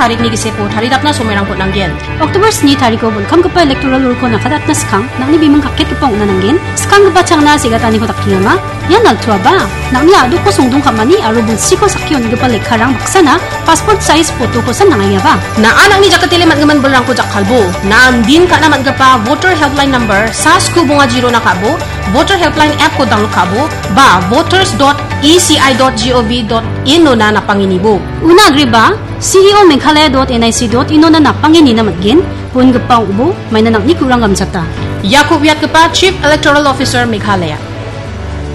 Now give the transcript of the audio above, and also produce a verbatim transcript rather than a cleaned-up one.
tarik ni gisepo taridapna somerang pot nanggen. Oktober ni tariko bun kam gapa electoral urko nakadatna skang nangni bimang kaket gapong na nanggen skang gapa changna sigatani ko takkiyama yan altua ba nangni adu ko songdong kamani aro bun siko sakyon gapa lekharang baksana passport size photo ko san nangaya ba na anang ni jakatile matgaman bulrang ko jakkalbo na andin ka naman gapa voter helpline number sas ko bunga zero na kabo voter helpline app ko download kabo ba voters dot e c i dot gov dot in no na napanginibo una agri ba ceo meghalaya dot n i c dot in no na napangini na matgen pun gapa ubo may nanak ni kurang gamsata Yakub Yat Chief Electoral Officer Meghalaya.